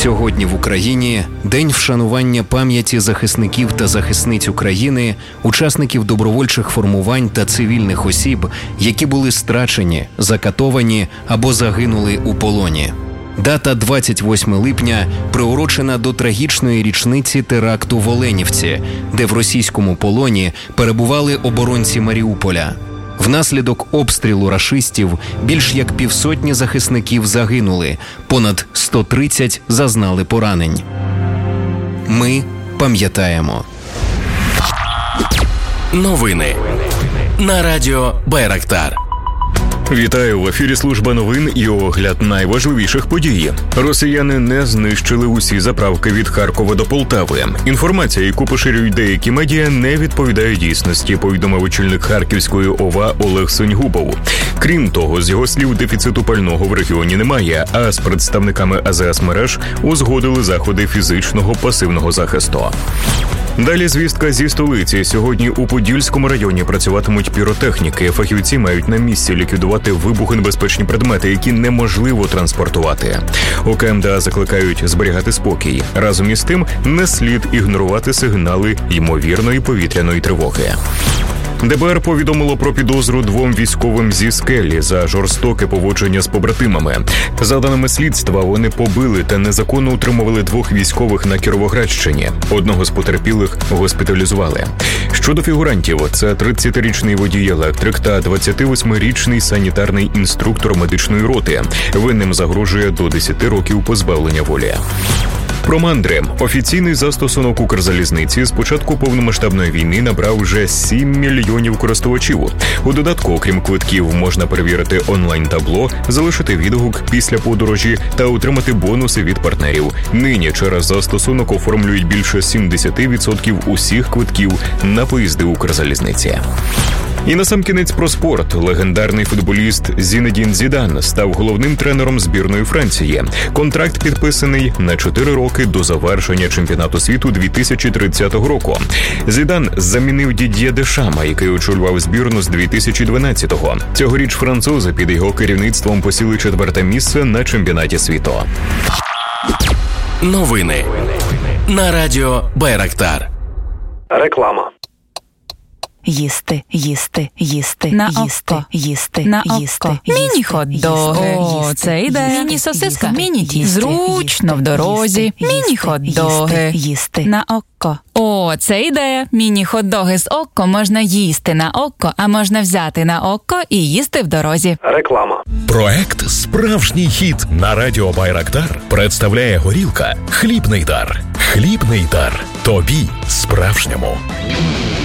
Сьогодні в Україні день вшанування пам'яті захисників та захисниць України, учасників добровольчих формувань та цивільних осіб, які були страчені, закатовані або загинули у полоні. Дата 28 липня приурочена до трагічної річниці теракту в Оленівці, де в російському полоні перебували оборонці Маріуполя. Внаслідок обстрілу рашистів більш як 500 захисників загинули, понад 130 зазнали поранень. Ми пам'ятаємо. Новини на радіо Байрактар. Вітаю, в ефірі служба новин і огляд найважливіших подій. Росіяни не знищили усі заправки від Харкова до Полтави. Інформація, яку поширюють деякі медіа, не відповідає дійсності, повідомив очільник Харківської ОВА Олег Синьгубов. Крім того, з його слів, дефіциту пального в регіоні немає, а з представниками АЗС-мереж узгодили заходи фізичного пасивного захисту. Далі звістка зі столиці. Сьогодні у Подільському районі працюватимуть піротехніки. Фахівці мають на місці ліквідувати вибухонебезпечні предмети, які неможливо транспортувати. У КМДА закликають зберігати спокій. Разом із тим, не слід ігнорувати сигнали ймовірної повітряної тривоги. ДБР повідомило про підозру 2 військовим зі Скелі за жорстоке поводження з побратимами. За даними слідства, вони побили та незаконно утримували 2 військових на Кіровоградщині. Одного з потерпілих госпіталізували. Щодо фігурантів, це 30-річний водій-електрик та 28-річний санітарний інструктор медичної роти. Винним загрожує до 10 років позбавлення волі. Про мандри. Офіційний застосунок Укрзалізниці з початку повномасштабної війни набрав вже 7 мільйонів користувачів. У додатку, окрім квитків, можна перевірити онлайн-табло, залишити відгук після подорожі та отримати бонуси від партнерів. Нині через застосунок оформлюють більше 70% усіх квитків на поїзди Укрзалізниці. І насамкінець про спорт. Легендарний футболіст Зінедін Зідан став головним тренером збірної Франції. Контракт підписаний на 4 роки до завершення чемпіонату світу 2030 року. Зідан замінив Дід'є Дешама, який очолював збірну з 2012-го. Цьогоріч французи під його керівництвом посіли 4-те місце на чемпіонаті світу. Новини на радіо Байрактар. Реклама. Їсти, на око, на око. Міні-хот-доги. О, це ідея. Міні-сосиска. Міні-тісті. Зручно в дорозі. Міні-хот-доги. Їсти на око. О, це ідея. Міні-хот-доги з око можна їсти на око, а можна взяти на око і їсти в дорозі. Реклама. Проект «Справжній хіт» на радіо Байрактар представляє горілка «Хлібний дар». Хлібний дар. Тобі справжньому.